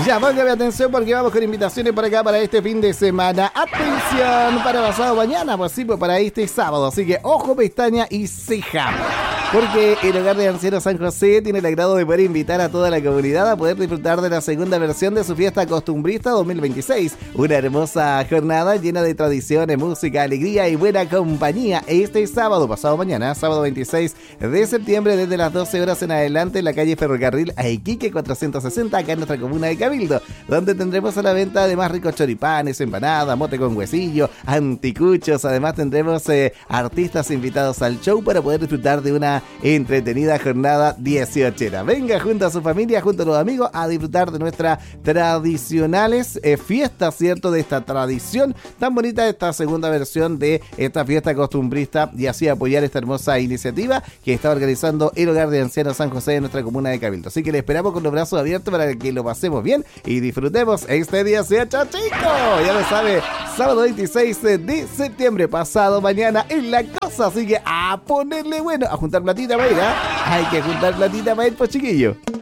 Ya, póngame atención porque vamos con invitaciones por acá para este fin de semana. Atención, para pasado mañana, pues sí, pues para este sábado. Así que ojo, pestaña y ceja. Porque el Hogar de Ancianos San José tiene el agrado de poder invitar a toda la comunidad a poder disfrutar de la segunda versión de su fiesta costumbrista 2026. Una hermosa jornada llena de tradiciones, música, alegría y buena compañía. Este sábado, pasado mañana, sábado 26 de septiembre, desde las 12 horas en adelante, en la calle Ferrocarril a Iquique 460, acá en nuestra comuna de Cabildo, donde tendremos a la venta además ricos choripanes, empanadas, mote con huesillo, anticuchos. Además tendremos artistas invitados al show para poder disfrutar de una entretenida jornada 18. Venga junto a su familia, junto a los amigos, a disfrutar de nuestras tradicionales fiestas, ¿cierto? De esta tradición tan bonita, de esta segunda versión de esta fiesta costumbrista, y así apoyar esta hermosa iniciativa que está organizando el Hogar de Ancianos San José de nuestra comuna de Cabildo. Así que le esperamos con los brazos abiertos para que lo pasemos bien y disfrutemos este 18, chicos. Ya lo sabe, sábado 26 de septiembre, pasado mañana en la cosa. Así que a ponerle bueno, a juntar platita para ir, ¿eh? Hay que juntar platita para ir, pues, chiquillo.